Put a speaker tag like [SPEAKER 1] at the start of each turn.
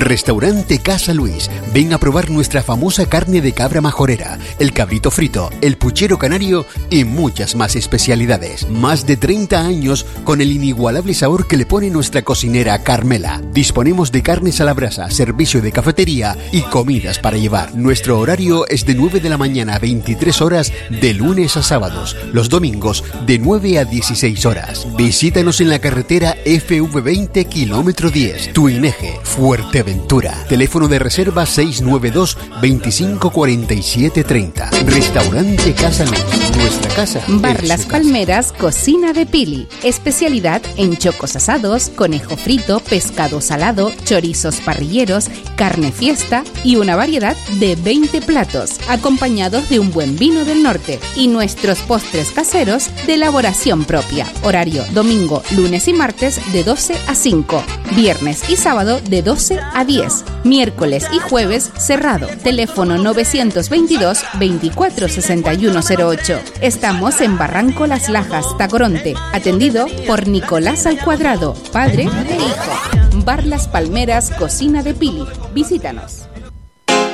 [SPEAKER 1] Restaurante Casa Luis. Ven a probar nuestra famosa carne de cabra majorera, el cabrito frito, el puchero canario y muchas más especialidades. Más de 30 años con el inigualable sabor que le pone nuestra cocinera Carmela. Disponemos de carnes a la brasa, servicio de cafetería y comidas para llevar. Nuestro horario es de 9 de la mañana a 23 horas de lunes a sábados. Los domingos de 9 a 16 horas. Visítanos en la carretera FV20 kilómetro 10, Tuineje, Fuerteventura. Teléfono de reserva 692 25 47 30. Restaurante Casa Luis. Nuestra casa.
[SPEAKER 2] Bar Las Palmeras, cocina de Pili. Especialidad en chocos asados, conejo frito, pescado salado, chorizos parrilleros, carne fiesta y una variedad de 20 platos, acompañados de un buen vino del norte y nuestros postres caseros de elaboración propia. Horario domingo, lunes y martes de 12 a 5, viernes y sábado de 12 a 10, miércoles y jueves cerrado. Teléfono 922 24 61 08. Estamos en Barranco Las Lajas, Tacoronte, atendido por Nicolás al Cuadrado, padre e hijo. Bar Las Palmeras, cocina de Pili. Visítanos.